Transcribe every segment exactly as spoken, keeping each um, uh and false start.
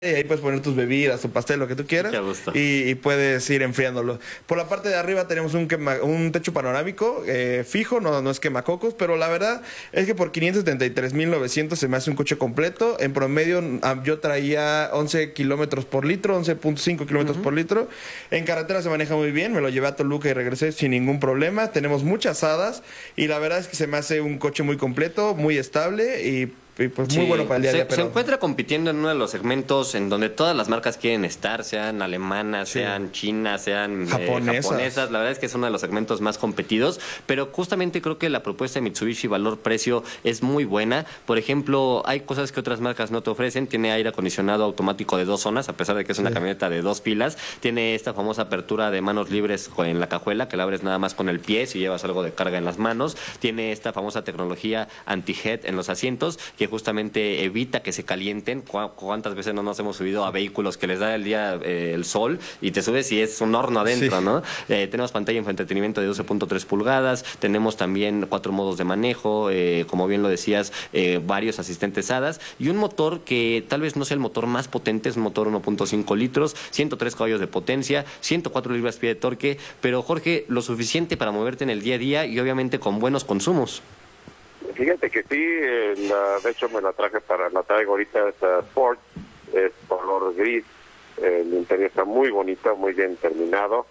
y ahí puedes poner tus bebidas, tu pastel, lo que tú quieras. Qué gusto. Y, y puedes ir enfriándolo. Por la parte de arriba tenemos un, quema, un techo panorámico eh, fijo, no, no es quemacocos, pero la verdad es que por quinientos setenta y tres mil novecientos se me hace un coche completo. En promedio yo traía once kilómetros por litro, once punto cinco kilómetros uh-huh. por litro. En carretera se maneja muy bien, me lo llevé a Toluca y regresé sin ningún problema. Tenemos muchas hadas y la verdad es que se me hace un coche muy completo, muy estable y Y pues muy sí, bueno para el día a día. Se, pero... se encuentra compitiendo en uno de los segmentos en donde todas las marcas quieren estar, sean alemanas, sí. sean chinas, sean japonesas. Eh, japonesas. La verdad es que es uno de los segmentos más competidos, pero justamente creo que la propuesta de Mitsubishi valor-precio es muy buena. Por ejemplo, hay cosas que otras marcas no te ofrecen. Tiene aire acondicionado automático de dos zonas, a pesar de que es una sí. camioneta de dos filas. Tiene esta famosa apertura de manos libres en la cajuela, que la abres nada más con el pie si llevas algo de carga en las manos. Tiene esta famosa tecnología anti-head en los asientos, que justamente evita que se calienten. ¿Cuántas veces no nos hemos subido a vehículos que les da el día eh, el sol y te subes y es un horno adentro, sí. ¿no? Eh, tenemos pantalla de infoentretenimiento de doce punto tres pulgadas, tenemos también cuatro modos de manejo, eh, como bien lo decías, eh, varios asistentes hadas y un motor que tal vez no sea el motor más potente, es un motor uno punto cinco litros, ciento tres caballos de potencia, ciento cuatro libras-pie de torque, pero Jorge, lo suficiente para moverte en el día a día y obviamente con buenos consumos. Fíjate que sí, eh, la, de hecho me la traje para, la traigo ahorita, esta Sport, es color gris, eh, el interior está muy bonito, muy bien terminado,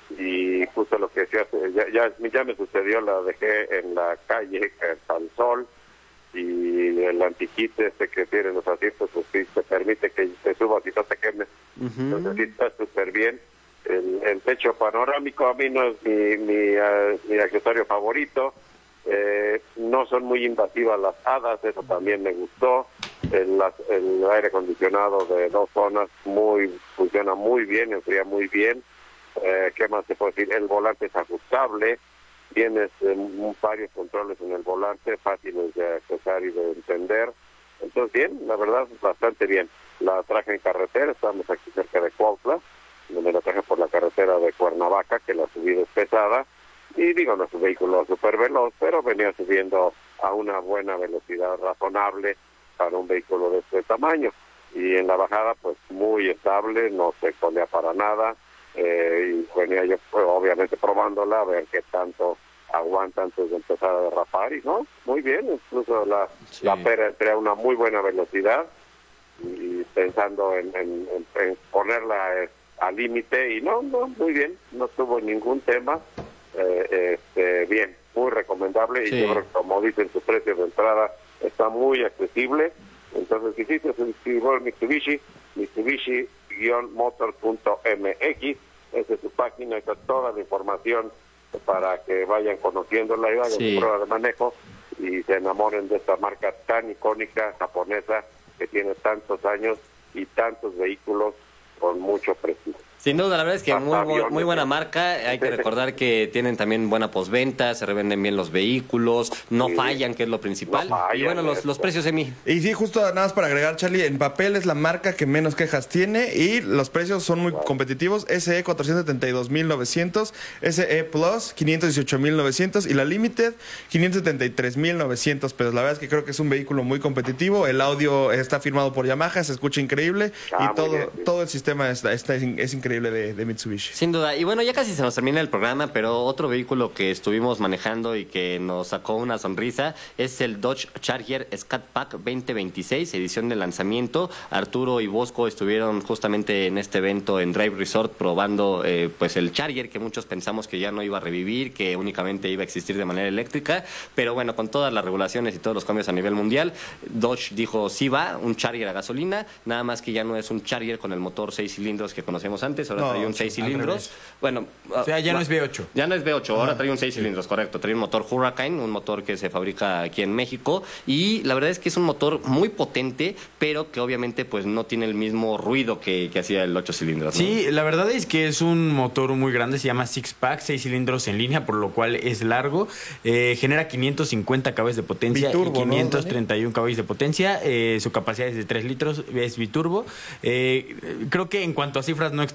y justo lo que decías, ya, ya, ya me sucedió, la dejé en la calle, al sol, y el antiquite este que tiene los asientos, pues sí, te permite que te subas y no te quemes, uh-huh. entonces sí está súper bien. El, el techo panorámico a mí no es mi, mi, uh, mi accesorio favorito. Eh, no son muy invasivas las hadas, eso también me gustó. El, las, el aire acondicionado de dos zonas muy funciona muy bien, enfría muy bien. Eh, ¿Qué más te puedo decir? El volante es ajustable, tienes eh, varios controles en el volante, fáciles de accesar y de entender. Entonces bien, la verdad, bastante bien. La traje en carretera, estamos aquí cerca de Cuautla, donde la traje por la carretera de Cuernavaca, que la subida es pesada. Y digo, no es un vehículo súper veloz, pero venía subiendo a una buena velocidad razonable para un vehículo de este tamaño. Y en la bajada, pues muy estable, no se colea para nada. Eh, y venía yo, pues, obviamente, probándola, a ver qué tanto aguanta antes de empezar a derrapar. Y no, muy bien, incluso la, sí. la pera entré a una muy buena velocidad y pensando en, en, en, en ponerla eh, al límite. Y no, no, muy bien, no tuvo ningún tema. Eh, este, bien, muy recomendable sí. y yo creo que como dicen sus precios de entrada está muy accesible. Entonces si sí, se inscribió el Mitsubishi, Mitsubishi motor punto m x, esa es su página, está toda la información para que vayan conociéndola y vayan sí. a prueba de manejo y se enamoren de esta marca tan icónica japonesa que tiene tantos años y tantos vehículos con mucho prestigio. Sin duda, la verdad es que muy, muy buena marca. Hay que recordar que tienen también buena postventa, se revenden bien los vehículos, no sí. fallan, que es lo principal. No fallan, y bueno, los, los precios, Emi. Y sí, justo nada más para agregar, Charlie, en papel es la marca que menos quejas tiene y los precios son muy wow. competitivos. S E cuatrocientos setenta y dos mil novecientos, S E Plus quinientos dieciocho mil novecientos y la Limited quinientos setenta y tres mil novecientos pesos. La verdad es que creo que es un vehículo muy competitivo. El audio está firmado por Yamaha, se escucha increíble ah, y todo, bien, sí. todo el sistema está, está, es increíble. De, de Mitsubishi. Sin duda. Y bueno, ya casi se nos termina el programa, pero otro vehículo que estuvimos manejando y que nos sacó una sonrisa es el Dodge Charger Scat Pack veinte veintiséis, edición de lanzamiento. Arturo y Bosco estuvieron justamente en este evento en Drive Resort probando eh, pues el Charger, que muchos pensamos que ya no iba a revivir, que únicamente iba a existir de manera eléctrica, pero bueno, con todas las regulaciones y todos los cambios a nivel mundial, Dodge dijo sí va, un Charger a gasolina, nada más que ya no es un Charger con el motor seis cilindros que conocemos antes, ahora no, trae un seis cilindros. Bueno, o sea, ya no es V ocho. Ya no es V ocho, ahora trae un seis cilindros, correcto. Trae un motor Hurricane, un motor que se fabrica aquí en México y la verdad es que es un motor muy potente, pero que obviamente pues no tiene el mismo ruido que, que hacía el ocho cilindros, ¿no? Sí, la verdad es que es un motor muy grande, se llama Six Pack, seis cilindros en línea, por lo cual es largo. Eh, genera quinientos cincuenta caballos de potencia biturbo, y quinientos treinta y uno ¿no? caballos de potencia. Eh, su capacidad es de tres litros, es biturbo. Eh, creo que en cuanto a cifras no extraño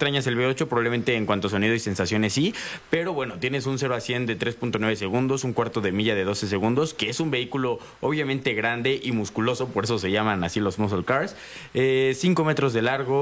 extrañas el V ocho, probablemente en cuanto a sonido y sensaciones sí, pero bueno, tienes un cero a cien de tres punto nueve segundos, un cuarto de milla de doce segundos, que es un vehículo obviamente grande y musculoso, por eso se llaman así los muscle cars, eh, cinco metros de largo,